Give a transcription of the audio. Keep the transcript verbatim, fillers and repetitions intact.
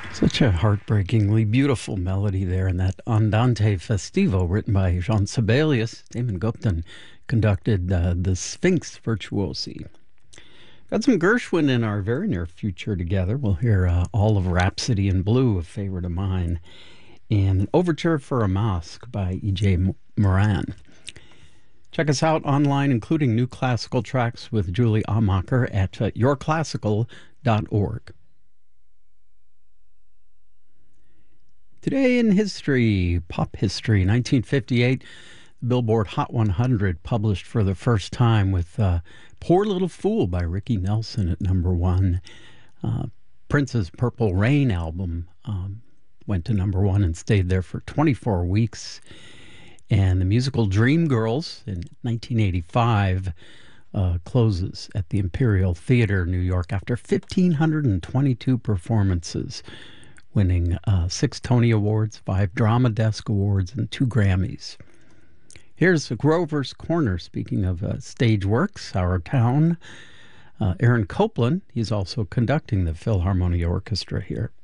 Such a heartbreakingly beautiful melody there in that Andante Festivo written by Jean Sibelius. Damon Gupton conducted uh, the Sphinx Virtuosi. Got some Gershwin in our very near future together. We'll hear uh, all of Rhapsody in Blue, a favorite of mine, and an Overture for a Masque by E J. Moran. Check us out online, including new classical tracks with Julie Amacher at uh, your classical dot org. Today in history, pop history, nineteen fifty-eight, the Billboard Hot one hundred published for the first time with uh, Poor Little Fool by Ricky Nelson at number one. Uh, Prince's Purple Rain album um, went to number one and stayed there for twenty-four weeks. And the musical Dreamgirls in nineteen eighty-five uh, closes at the Imperial Theater, New York, after one thousand five hundred twenty-two performances, winning uh, six Tony Awards, five Drama Desk Awards, and two Grammys. Here's Grover's Corner, speaking of uh, stage works, Our Town. Uh, Aaron Copland, he's also conducting the Philharmonia Orchestra here.